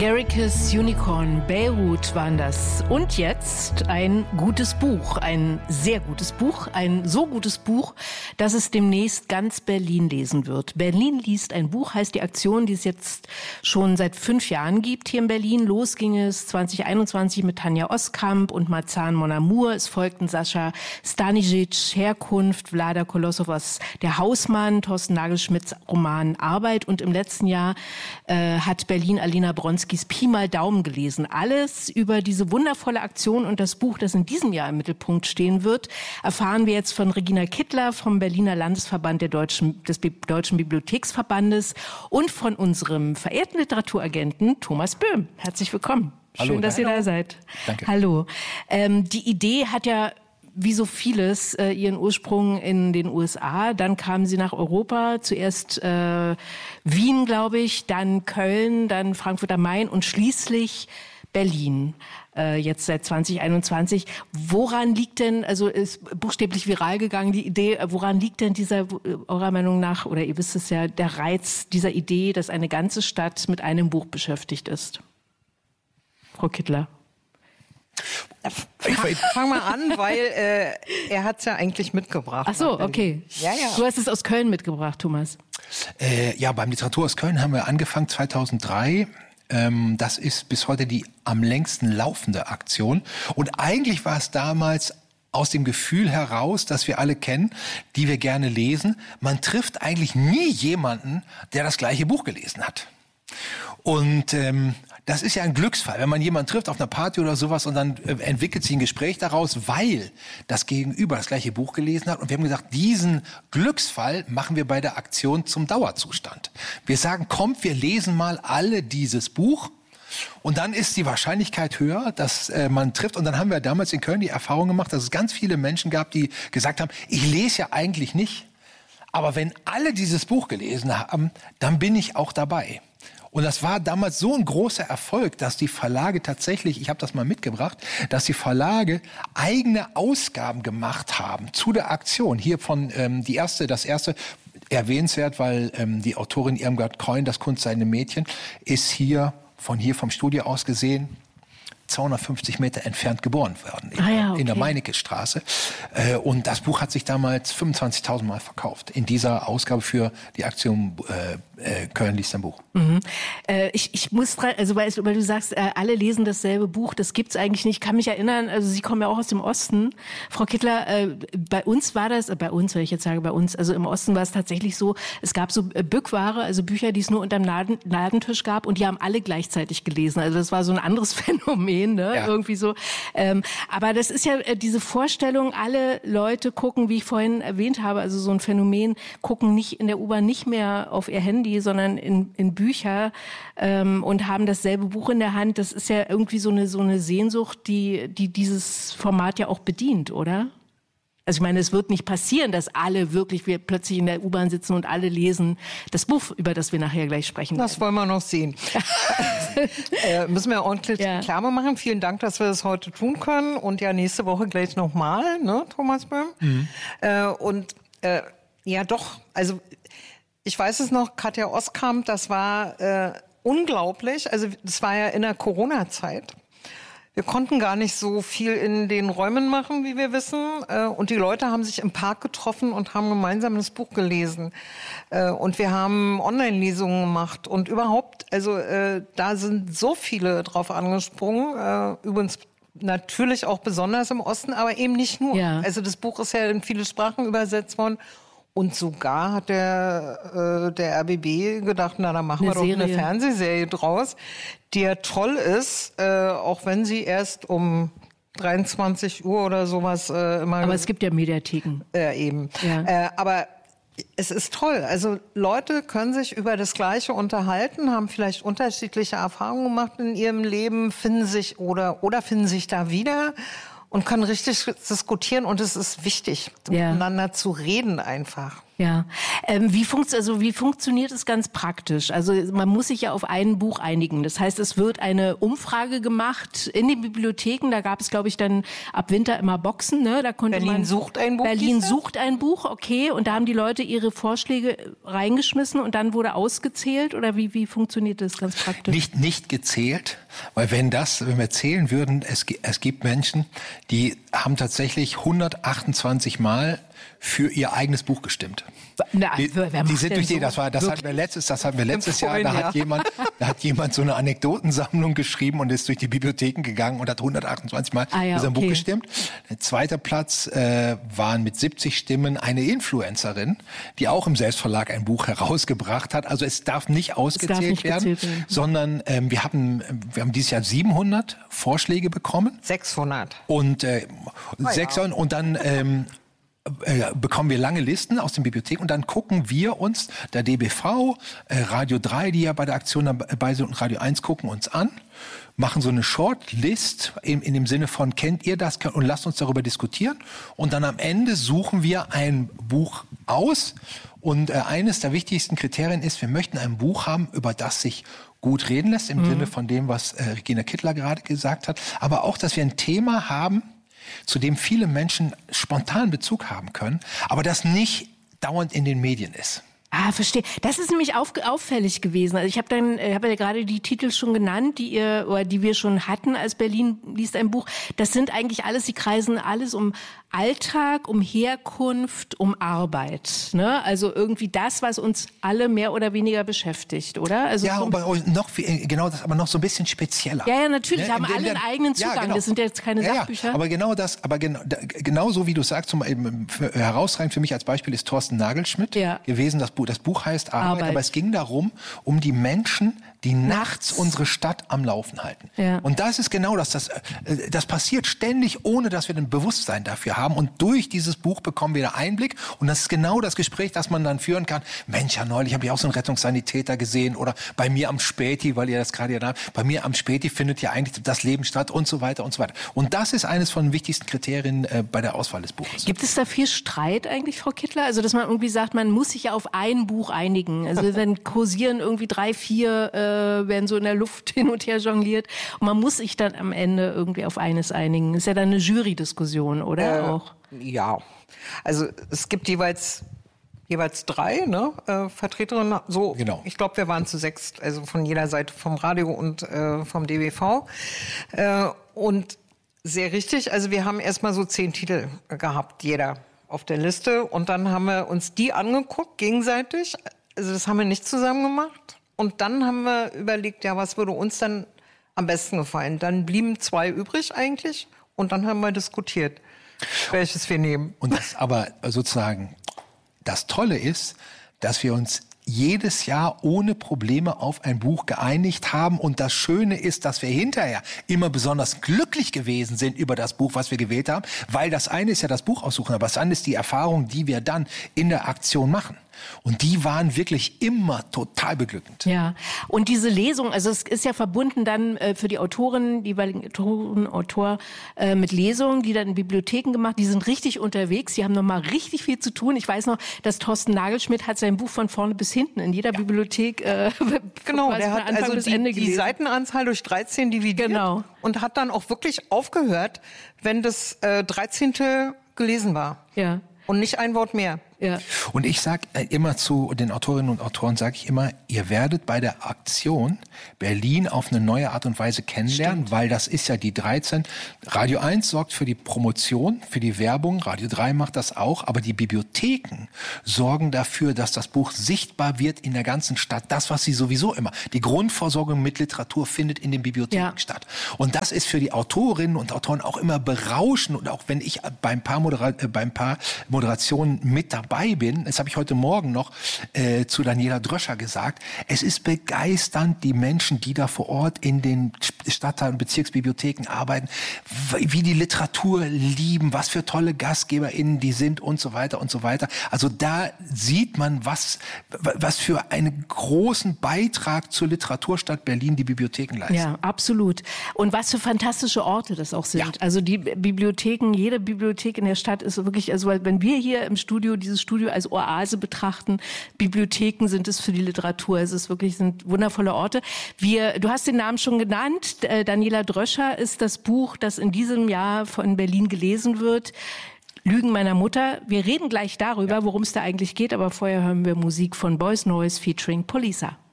Ericus Unicorn, Beirut waren das. Und jetzt ein gutes Buch, ein sehr gutes Buch, ein so gutes Buch, dass es demnächst ganz Berlin lesen wird. Berlin liest ein Buch, heißt die Aktion, die es jetzt schon seit 5 Jahren gibt hier in Berlin. Los ging es 2021 mit Tanja Oskamp und Marzahn Mon Amour. Es folgten Sascha Stanisic, Herkunft, Vlada Kolosovas, Der Hausmann, Thorsten Nagelschmidts Roman Arbeit. Und im letzten Jahr hat Berlin Alina Bronskis Pi mal Daumen gelesen. Alles über diese wundervolle Aktion und das Buch, das in diesem Jahr im Mittelpunkt stehen wird, erfahren wir jetzt von Regina Kittler vom Berliner Landesverband des Deutschen Bibliotheksverbandes und von unserem verehrten Literaturagenten Thomas Böhm. Herzlich willkommen. Hallo, schön, dass ihr da seid. Danke. Hallo. Die Idee hat ja wie so vieles ihren Ursprung in den USA. Dann kamen sie nach Europa, zuerst Wien, glaube ich, dann Köln, dann Frankfurt am Main und schließlich Berlin, jetzt seit 2021. Woran liegt denn, also ist buchstäblich viral gegangen, die Idee, woran liegt denn dieser, eurer Meinung nach, oder ihr wisst es ja, der Reiz dieser Idee, dass eine ganze Stadt mit einem Buch beschäftigt ist? Frau Kittler. Fang mal an, weil er hat es ja eigentlich mitgebracht. Ach so, okay. Ja. Du hast es aus Köln mitgebracht, Thomas. Ja, beim Literatur aus Köln haben wir angefangen 2003. Das ist bis heute die am längsten laufende Aktion. Und eigentlich war es damals aus dem Gefühl heraus, das wir alle kennen, die wir gerne lesen. Man trifft eigentlich nie jemanden, der das gleiche Buch gelesen hat. Und das ist ja ein Glücksfall, wenn man jemanden trifft auf einer Party oder sowas und dann entwickelt sich ein Gespräch daraus, weil das Gegenüber das gleiche Buch gelesen hat. Und wir haben gesagt, diesen Glücksfall machen wir bei der Aktion zum Dauerzustand. Wir sagen, kommt, wir lesen mal alle dieses Buch. Und dann ist die Wahrscheinlichkeit höher, dass man trifft. Und dann haben wir damals in Köln die Erfahrung gemacht, dass es ganz viele Menschen gab, die gesagt haben, ich lese ja eigentlich nicht. Aber wenn alle dieses Buch gelesen haben, dann bin ich auch dabei. Und das war damals so ein großer Erfolg, dass die Verlage tatsächlich, ich habe das mal mitgebracht, dass die Verlage eigene Ausgaben gemacht haben zu der Aktion. Hier von das erste erwähnenswert, weil die Autorin Irmgard Keun, Das Kunst seine Mädchen, ist hier vom Studio aus gesehen 250 Meter entfernt geboren worden, in der Meinecke-Straße. Und das Buch hat sich damals 25.000 Mal verkauft, in dieser Ausgabe für die Aktion Köln liest ein Buch. Mhm. Ich muss dran, also weil du sagst, alle lesen dasselbe Buch, das gibt's eigentlich nicht. Ich kann mich erinnern, also Sie kommen ja auch aus dem Osten, Frau Kittler, bei uns, wenn ich jetzt sage bei uns, also im Osten war es tatsächlich so, es gab so Bückware, also Bücher, die es nur unterm Ladentisch gab und die haben alle gleichzeitig gelesen. Also das war so ein anderes Phänomen, ne? Ja. Irgendwie so. Aber das ist ja diese Vorstellung, alle Leute gucken, wie ich vorhin erwähnt habe, also so ein Phänomen, gucken nicht in der U-Bahn nicht mehr auf ihr Handy, sondern in Bücher und haben dasselbe Buch in der Hand. Das ist ja irgendwie so eine Sehnsucht, die dieses Format ja auch bedient, oder? Also ich meine, es wird nicht passieren, dass wir plötzlich in der U-Bahn sitzen und alle lesen das Buch, über das wir nachher gleich sprechen. Das wollen wir noch sehen. Müssen wir ordentlich klar machen. Vielen Dank, dass wir das heute tun können. Und ja, nächste Woche gleich nochmal, ne, Thomas Böhm? Mhm. Ja, doch, also ich weiß es noch, Katja Oskamp, das war unglaublich. Also das war ja in der Corona-Zeit. Wir konnten gar nicht so viel in den Räumen machen, wie wir wissen. Und die Leute haben sich im Park getroffen und haben gemeinsam das Buch gelesen. Und wir haben Online-Lesungen gemacht. Und überhaupt, also da sind so viele drauf angesprungen. Übrigens natürlich auch besonders im Osten, aber eben nicht nur. Ja. Also das Buch ist ja in viele Sprachen übersetzt worden. Und sogar hat der RBB gedacht, na, dann machen wir doch eine Fernsehserie draus, die ja toll ist, auch wenn sie erst um 23 Uhr oder sowas immer... Aber es gibt ja Mediatheken. Eben. Ja. Aber es ist toll. Also Leute können sich über das Gleiche unterhalten, haben vielleicht unterschiedliche Erfahrungen gemacht in ihrem Leben, finden sich da wieder... Und können richtig diskutieren und es ist wichtig, miteinander zu reden einfach. Ja, wie funktioniert es ganz praktisch? Also man muss sich ja auf ein Buch einigen. Das heißt, es wird eine Umfrage gemacht in den Bibliotheken. Da gab es, glaube ich, dann ab Winter immer Boxen. Ne? Da konnte Berlin sucht ein Buch. Berlin sucht ein Buch, okay. Und da haben die Leute ihre Vorschläge reingeschmissen und dann wurde ausgezählt? Oder wie funktioniert das ganz praktisch? Nicht gezählt, weil wenn wir zählen würden, es gibt Menschen, die haben tatsächlich 128 Mal für ihr eigenes Buch gestimmt. Die sind durch das hatten wir letztes Jahr, da hat jemand so eine Anekdotensammlung geschrieben und ist durch die Bibliotheken gegangen und hat 128 Mal für sein Buch gestimmt. Der zweite Platz waren mit 70 Stimmen eine Influencerin, die auch im Selbstverlag ein Buch herausgebracht hat. Also es darf nicht ausgezählt werden, sondern wir haben dieses Jahr 700 Vorschläge bekommen. 600. Und 600 und dann bekommen wir lange Listen aus den Bibliotheken und dann gucken wir uns, der DBV, Radio 3, die ja bei der Aktion dabei sind, und Radio 1 gucken uns an, machen so eine Shortlist in dem Sinne von, kennt ihr das? Und lasst uns darüber diskutieren. Und dann am Ende suchen wir ein Buch aus. Und eines der wichtigsten Kriterien ist, wir möchten ein Buch haben, über das sich gut reden lässt, im Sinne von dem, was Regina Kittler gerade gesagt hat. Aber auch, dass wir ein Thema haben, zu dem viele Menschen spontan Bezug haben können, aber das nicht dauernd in den Medien ist. Ah, verstehe. Das ist nämlich auffällig gewesen. Also ich habe ja gerade die Titel schon genannt, die wir schon hatten als Berlin liest ein Buch. Das sind eigentlich alles, die kreisen alles um Alltag, um Herkunft, um Arbeit. Ne? Also irgendwie das, was uns alle mehr oder weniger beschäftigt, oder? Also ja, aber noch genau das, aber noch so ein bisschen spezieller. Ja, natürlich, haben alle einen eigenen Zugang. Ja, genau. Das sind ja jetzt keine Sachbücher. Ja, aber genau so wie du sagst, herausragend für mich als Beispiel ist Thorsten Nagelschmidt gewesen. Das Buch heißt Arbeit, aber es ging darum, um die Menschen, die nachts unsere Stadt am Laufen halten. Ja. Und das ist genau das passiert ständig, ohne dass wir ein Bewusstsein dafür haben. Und durch dieses Buch bekommen wir einen Einblick. Und das ist genau das Gespräch, das man dann führen kann. Mensch, ja, neulich habe ich auch so einen Rettungssanitäter gesehen. Oder bei mir am Späti, weil ihr das gerade ja bei mir am Späti findet ja eigentlich das Leben statt und so weiter und so weiter. Und das ist eines von den wichtigsten Kriterien bei der Auswahl des Buches. Gibt es da viel Streit eigentlich, Frau Kittler? Also, dass man irgendwie sagt, man muss sich ja auf ein Buch einigen. Also, dann kursieren irgendwie 3, 4 werden so in der Luft hin und her jongliert. Und man muss sich dann am Ende irgendwie auf eines einigen. Ist ja dann eine Jury-Diskussion, oder auch? Ja, also es gibt jeweils 3 Vertreterinnen. So, genau. Ich glaube, wir waren zu 6, also von jeder Seite, vom Radio und vom DBV. Und sehr richtig, also wir haben erstmal so 10 Titel gehabt, jeder auf der Liste. Und dann haben wir uns die angeguckt, gegenseitig. Also das haben wir nicht zusammen gemacht. Und dann haben wir überlegt, ja, was würde uns dann am besten gefallen? Dann blieben 2 übrig eigentlich und dann haben wir diskutiert, welches wir nehmen. Und das aber sozusagen, das Tolle ist, dass wir uns jedes Jahr ohne Probleme auf ein Buch geeinigt haben. Und das Schöne ist, dass wir hinterher immer besonders glücklich gewesen sind über das Buch, was wir gewählt haben. Weil das eine ist ja das Buch aussuchen, aber das andere ist die Erfahrung, die wir dann in der Aktion machen. Und die waren wirklich immer total beglückend. Ja, und diese Lesung, also es ist ja verbunden dann für die Autorinnen, die jeweiligen Autor mit Lesungen, die dann in Bibliotheken gemacht, die sind richtig unterwegs, die haben nochmal richtig viel zu tun. Ich weiß noch, dass Thorsten Nagelschmidt hat sein Buch von vorne bis hinten in jeder Bibliothek genau, der hat Anfang also bis Ende die Seitenanzahl durch 13 dividiert und hat dann auch wirklich aufgehört, wenn das 13. gelesen war. Ja. Und nicht ein Wort mehr. Ja. Und ich sage immer zu den Autorinnen und Autoren, sage ich immer, ihr werdet bei der Aktion Berlin auf eine neue Art und Weise kennenlernen, weil das ist ja die 13. Radio 1 sorgt für die Promotion, für die Werbung, Radio 3 macht das auch, aber die Bibliotheken sorgen dafür, dass das Buch sichtbar wird in der ganzen Stadt. Das, was sie sowieso immer, die Grundversorgung mit Literatur findet in den Bibliotheken statt. Und das ist für die Autorinnen und Autoren auch immer berauschend. Und auch wenn ich beim paar Moderationen mit dabei bin, das habe ich heute Morgen noch zu Daniela Dröscher gesagt, es ist begeisternd, die Menschen, die da vor Ort in den Stadtteil- und Bezirksbibliotheken arbeiten, wie die Literatur lieben, was für tolle GastgeberInnen die sind und so weiter und so weiter. Also da sieht man, was für einen großen Beitrag zur Literaturstadt Berlin die Bibliotheken leisten. Ja, absolut. Und was für fantastische Orte das auch sind. Ja. Also die Bibliotheken, jede Bibliothek in der Stadt ist wirklich, also wenn wir hier im Studio dieses dieses Studio als Oase betrachten. Bibliotheken sind es für die Literatur. Es ist wirklich, sind wundervolle Orte. Du hast den Namen schon genannt. Daniela Dröscher ist das Buch, das in diesem Jahr von Berlin gelesen wird. Lügen meiner Mutter. Wir reden gleich darüber, worum es da eigentlich geht, aber vorher hören wir Musik von Boys Noise featuring Polisa.